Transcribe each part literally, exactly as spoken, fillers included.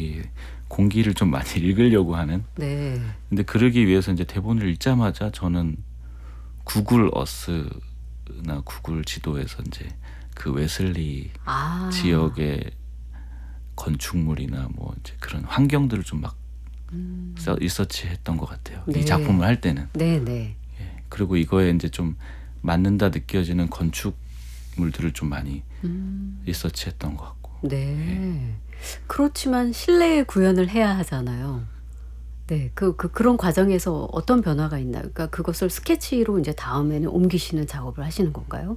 저기 공기를 좀 많이 읽으려고 하는. 네. 근데 그러기 위해서 이제 대본을 읽자마자 저는 구글 어스나 구글 지도에서 이제 그 웨슬리 아. 지역의 건축물이나 뭐 이제 그런 환경들을 좀 막 음. 리서치했던 것 같아요. 네. 이 작품을 할 때는. 네네. 예. 그리고 이거에 이제 좀 맞는다 느껴지는 건축물들을 좀 많이 음. 리서치했던 것 같고. 네. 그렇지만 실내에 구현을 해야 하잖아요. 네. 그 그 그런 과정에서 어떤 변화가 있나요? 그러니까 그것을 스케치로 인제 다음에는 옮기시는 작업을 하시는 건가요?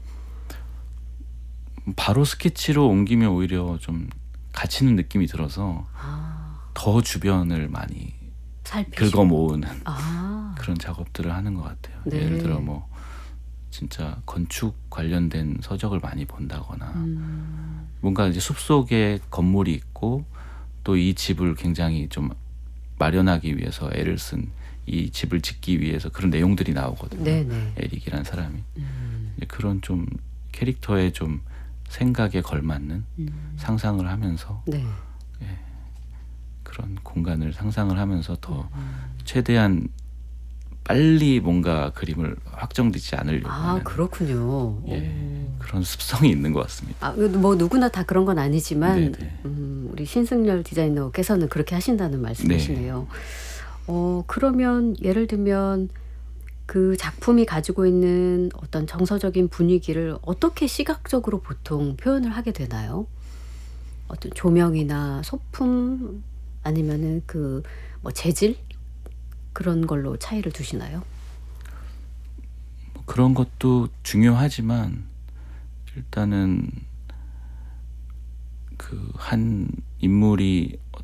바로 스케치로 옮기면 오히려 좀 갇히는 느낌이 들어서 아. 더 주변을 많이 살피시고. 긁어 모으는 아. 그런 작업들을 하는 것 같아요. 네. 예를 들어 뭐 진짜 건축 관련된 서적을 많이 본다거나 음. 뭔가 이제 숲속에 건물이 있고 또 이 집을 굉장히 좀 마련하기 위해서 애를 쓴 이 집을 짓기 위해서 그런 내용들이 나오거든요. 네네. 에릭이란 사람이. 음. 이제 그런 좀 캐릭터의 좀 생각에 걸맞는 음. 상상을 하면서 네. 예, 그런 공간을 상상을 하면서 더 음. 최대한 빨리 뭔가 그림을 확정되지 않으려고 아 하는 그렇군요. 예, 오. 그런 습성이 있는 것 같습니다. 아 그래도 뭐 누구나 다 그런 건 아니지만 네네. 음 우리 신승열 디자이너께서는 그렇게 하신다는 말씀이시네요. 어 그러면 예를 들면 그 작품이 가지고 있는 어떤 정서적인 분위기를 어떻게 시각적으로 보통 표현을 하게 되나요? 어떤 조명이나 소품 아니면은 그 뭐 재질 그런 걸로 차이를 두시나요? 뭐 그런 것도 중요하지만 일단은 그 한 인물이